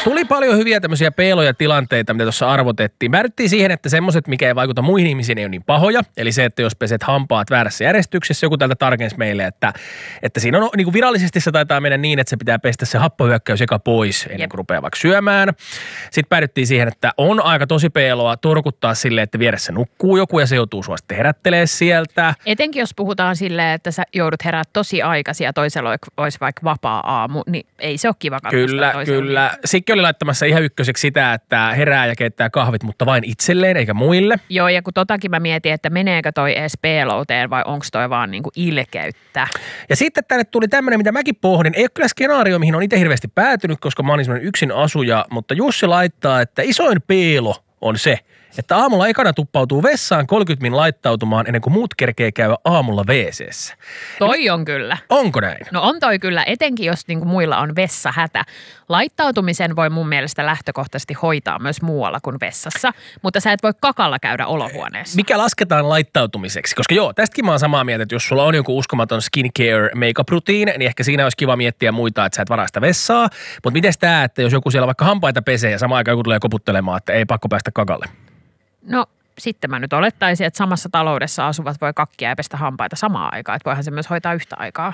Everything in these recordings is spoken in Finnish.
Tuli paljon hyviä tämmöisiä peiloja tilanteita, mitä tuossa arvotettiin. Päädyttiin siihen, että semmoiset, mikä ei vaikuta muihin ihmisiin, ei ole niin pahoja. Eli se, että jos peset hampaat väärässä järjestyksessä, joku täältä tarkensi meille, että siinä on niin kuin virallisesti se taitaa mennä niin, että se pitää pestä se happohyökkäys eka pois ennen kuin rupeaa vaikka syömään. Sitten päädyttiin siihen, että on aika tosi peiloa torkuttaa silleen, että vieressä nukkuu joku ja se joutuu sua sitten herättelee sieltä. Etenkin jos puhutaan silleen, että sä joudut herää tosi aikaisin ja toisella olisi vaikka vapaa aamu, niin ei se ole kiva katsoa. Kyllä. Sikki oli laittamassa ihan ykköseksi sitä, että herää ja keittää kahvit, mutta vain itselleen eikä muille. Joo, ja kun totakin mä mietin, että meneekö toi edes peelouteen vai onko toi vaan niinku ilkeyttä. Ja sitten tänne tuli tämmöinen, mitä mäkin pohdin. Ei ole kyllä skenaario, mihin on itse hirveästi päätynyt, koska mä oon semmoinen yksin asuja, mutta Jussi laittaa, että isoin peelo on se, että aamulla ekana tuppautuu vessaan 30 min laittautumaan ennen kuin muut kerkee käydä aamulla WC:ssä. Toi on kyllä. Onko näin? No on toi kyllä, etenkin jos niinku muilla on vessahätä. Laittautumisen voi mun mielestä lähtökohtaisesti hoitaa myös muualla kuin vessassa, mutta sä et voi kakalla käydä olohuoneessa. Mikä lasketaan laittautumiseksi? Koska joo, tästäkin mä oon samaa mieltä, että jos sulla on joku uskomaton skincare make-up-rutiini, niin ehkä siinä olisi kiva miettiä muita, että sä et varaa sitä vessaa. Mutta mites tää, että jos joku siellä vaikka hampaita pesee ja samaan aikaan joku tulee koputtelemaan, että ei pakko päästä kakalle? No sitten mä nyt olettaisin, että samassa taloudessa asuvat voi kakkia ja pestä hampaita samaan aikaan, että voihan se myös hoitaa yhtä aikaa.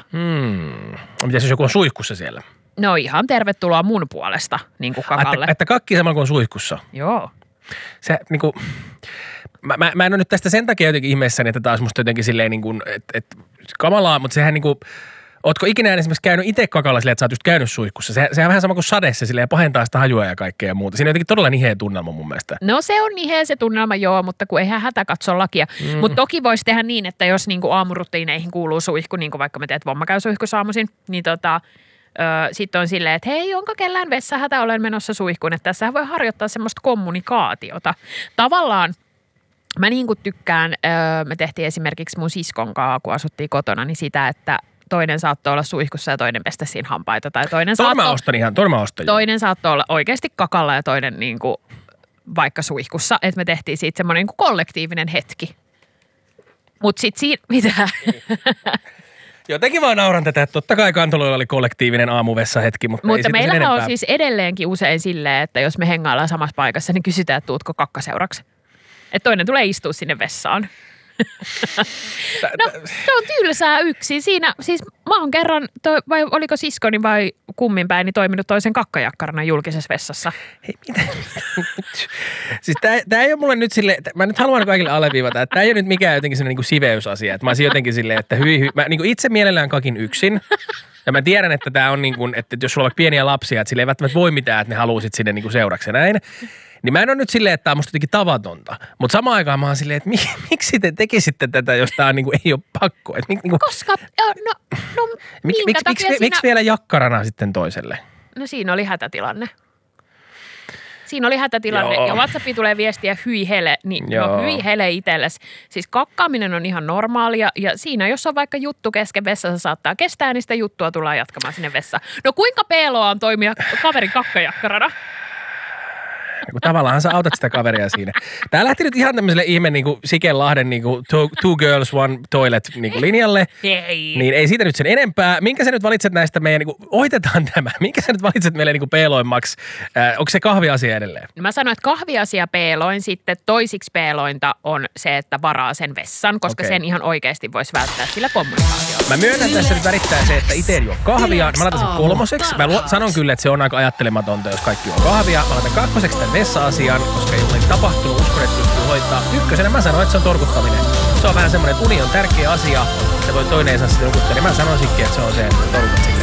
Mitäs jos joku on suihkussa siellä? No ihan tervetuloa mun puolesta, niin kuin kakalle. Että kakkii samalla kuin on suihkussa? Joo. Se niinku, mä en ole nyt tästä sen takia jotenkin ihmeessäni, että taas musta jotenkin silleen niin kuin, että kamalaa, mutta sehän niinku, ootko ikinä esimerkiksi käynyt itse kakalla silleen, että sä oot just käynyt suihkussa? Sehän on vähän sama kuin sadeessa silleen, pahentaa sitä hajua ja kaikkea ja muuta. Siinä on jotenkin todella niheä tunnelma mun mielestä. No se on niheä se tunnelma, joo, mutta kun eihän hätä katso lakia. Mutta toki voisi tehdä niin, että jos niinku aamurutiineihin kuuluu suihku, niin kuin vaikka mä teet, että vomma käy suihkussa aamuisin, niin sitten on silleen, että hei, onko kellään vessahätä, olen menossa suihkuun. Että tässä voi harjoittaa semmoista kommunikaatiota. Tavallaan mä niin kuin tykkään, me tehtiin esimerkiksi mun siskon kanssa, kun asuttiin kotona, niin sitä, että toinen saattoi olla suihkussa ja toinen pestä siinä hampaita. Tai toinen saattoi olla oikeasti kakalla ja toinen niin kuin vaikka suihkussa. Että me tehtiin siitä semmoinen niin kuin kollektiivinen hetki. Mutta sitten siinä, mitä? Jotenkin vaan nauran tätä, että totta kai kanteluilla oli kollektiivinen aamuvessahetki, mutta ei meillähän on siis edelleenkin usein silleen, että jos me hengaillaan samassa paikassa, niin kysytään, että tuutko kakkaseuraksi. Että toinen tulee istua sinne vessaan. No, se on tylsää yksin. Siinä, siis mä oon kerran, vai oliko siskoni vai kumminpäin, niin toiminut toisen kakkajakkarana julkisessa vessassa. Hei, mitä? Siis tää ei ole mulle nyt silleen, mä nyt haluan kaikille alleviivata, että tää ei ole nyt mikään jotenkin sellainen niin kuin siveysasia. Että mä olisin jotenkin silleen, että mä niin kuin itse mielellään kakin yksin. Ja mä tiedän, että tää on niin kuin, että jos sulla on vaikka pieniä lapsia, että sille ei välttämättä voi mitään, että ne haluaa sit sinne niin kuin seuraksi ja näin. Niin mä en ole nyt silleen, että tää on musta jotenkin tavatonta. Mutta samaan aikaan mä oon silleen, että miksi te tekisitte tätä, jos tää on niinku, ei ole pakko. Koska, Miksi vielä jakkarana sitten toiselle? No siinä oli hätätilanne. Joo. Ja WhatsAppiin tulee viestiä hyi hele, niin no hyi hele itsellesi. Siis kakkaaminen on ihan normaalia ja siinä jos on vaikka juttu kesken vessassa saattaa kestää, niin sitä juttua tullaan jatkamaan sinne vessaan. No kuinka peloa on toimia kaverin kakkajakkarana? Tavallaan sä autat sitä kaveria siinä. Tää lähti nyt ihan tämmöiselle ihme niinku Sikelahden niinku two girls, one toilet niinku linjalle. Ei. Niin ei siitä nyt sen enempää. Minkä sä nyt valitset näistä meidän, niinku, ohitetaan tämä. Minkä sä nyt valitset meille niinku peeloimmaksi? Onko se kahviasia edelleen? Mä sanoin, että kahviasia peeloin. Sitten toisiksi peelointa on se, että varaa sen vessan, koska sen ihan oikeasti voisi välttää sillä kommunikaatiolla. Mä myönnän tässä nyt värittää se, että itse ei juo kahvia. Mä laitan sen kolmoseksi. Mä sanon kyllä, että se on aika ajattelematonta, jos kaikki on kahvia. Mä laitan kakkoseksi tämän vessa-asian, koska ei ole tapahtunut. Uskon, että pystyy hoitaa. Ykkösenä mä sanon, että se on torkuttaminen. Se on vähän semmoinen, että uni on tärkeä asia. Se voi toinen ei saa sitä nukuttaa. Niin mä sanoisinkin, että se on se, että torkutat